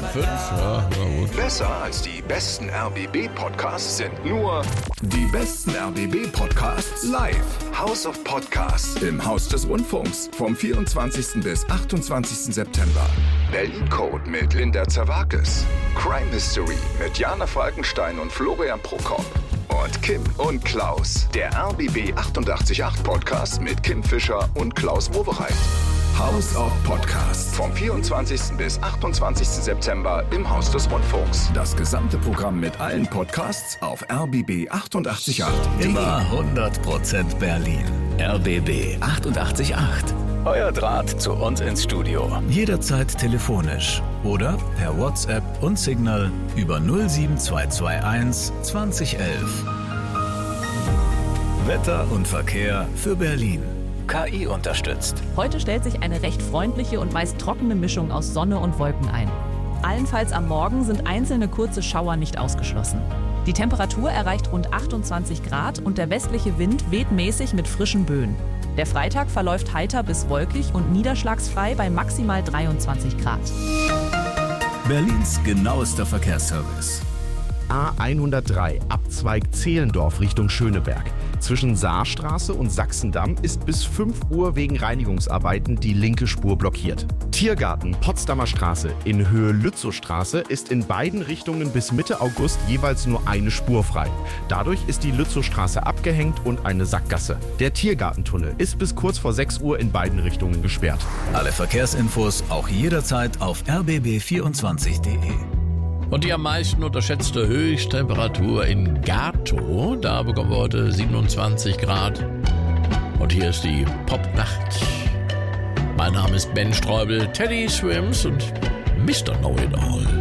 5? Ja, na gut. Besser als die besten RBB-Podcasts sind nur Die besten RBB-Podcasts live. House of Podcasts, Im Haus des Rundfunks vom 24. bis 28. September. Berlin Code mit Linda Zerwakis, Crime History mit Jana Falkenstein und Florian Prokop und Kim und Klaus, der RBB 888 Podcast mit Kim Fischer und Klaus Wowereit. House of Podcasts. Vom 24. bis 28. September im Haus des Rundfunks. Das gesamte Programm mit allen Podcasts auf rbb888. Immer 100% Berlin. RBB 888. Euer Draht zu uns ins Studio. Jederzeit telefonisch oder per WhatsApp und Signal über 07221 2011. Wetter und Verkehr für Berlin. KI unterstützt. Heute stellt sich eine recht freundliche und meist trockene Mischung aus Sonne und Wolken ein. Allenfalls am Morgen sind einzelne kurze Schauer nicht ausgeschlossen. Die Temperatur erreicht rund 28 Grad und der westliche Wind weht mäßig mit frischen Böen. Der Freitag verläuft heiter bis wolkig und niederschlagsfrei bei maximal 23 Grad. Berlins genauester Verkehrsservice. A103, Abzweig Zehlendorf Richtung Schöneberg. Zwischen Saarstraße und Sachsendamm ist bis 5 Uhr wegen Reinigungsarbeiten die linke Spur blockiert. Tiergarten Potsdamer Straße in Höhe Lützowstraße ist in beiden Richtungen bis Mitte August jeweils nur eine Spur frei. Dadurch ist die Lützowstraße abgehängt und eine Sackgasse. Der Tiergartentunnel ist bis kurz vor 6 Uhr in beiden Richtungen gesperrt. Alle Verkehrsinfos auch jederzeit auf rbb24.de. Und die am meisten unterschätzte Höchsttemperatur in Gato, da bekommen wir heute 27 Grad. Und hier ist die Popnacht. Mein Name ist Ben Streubel, Teddy Swims und Mr. Know-It-All.